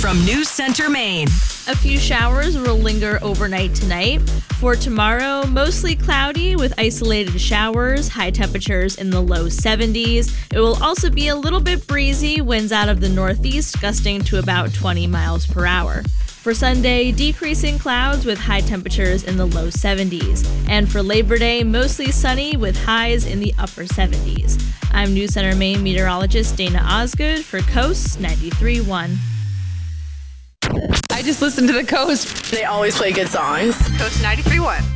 from News Center, Maine. A few showers will linger overnight tonight. For tomorrow, mostly cloudy with isolated showers, high temperatures in the low 70s. It will also be a little bit breezy, winds out of the northeast gusting to about 20 miles per hour. For Sunday, decreasing clouds with high temperatures in the low 70s. And for Labor Day, mostly sunny with highs in the upper 70s. I'm News Center Maine meteorologist Dana Osgood for Coast 93.1. I just listened to the Coast. They always play good songs. Coast 93.1.